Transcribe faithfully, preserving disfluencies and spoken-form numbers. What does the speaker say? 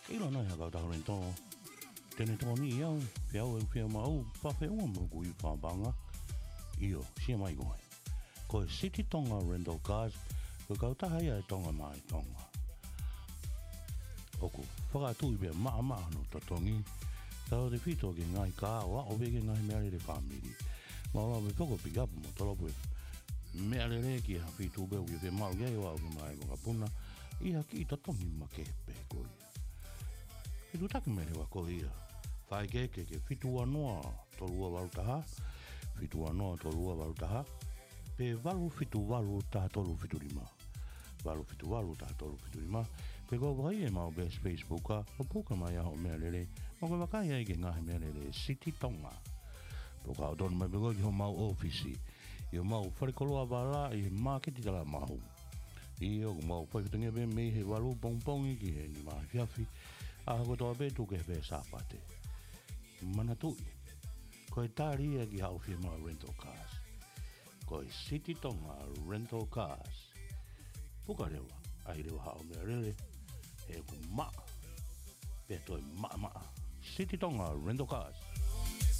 Ilo na ya kau rin to. Tene to ni iau, fiau e fiau mau, pa fe ua mo kui whambanga. Io, sia mai goe. Ko e City Tonga Rental Cars, ko kau taha ia e tonga mai tonga. Oku, whakatui bea maa maa no tatongi, tau te whito ke ngai kā wa o ke ngai mea le whamiri. Maura me whako pick up mo tolopu e mea le re ki ha whito bea ui ke mau iai wa o ke mai waka puna, iha ki tatongi ma ke pe koe. Whito take mele wa ko ia, whai ke ke ke whito anoa tolua warutaha, whito anoa tolua warutaha, pe walu whito walu taha tolu whito lima. Walu whito walu taha tolu whito lima. Pe ko wai e mau best Facebooka, o puka mai aho mea lele, mo ko wakai ai ke ngahi mea lele, City Tonga. Po ka o tonu mai peko ki ho mau ofisi, i o mau wharekoloa wala i he marketi tala mahu. I o mau whaikutungia be me he walu pongpongi ki he ni mahi fiafi, a hako toa be tu ke he sāpate. Mana tui, ko e tāri e ki hau fia mau rental cars. Ko e City Tonga Rental Cars. Puka rewa, ai rewa hao mea rere, e ku maa, pe toi maa maa. City Tonga Rental Cars.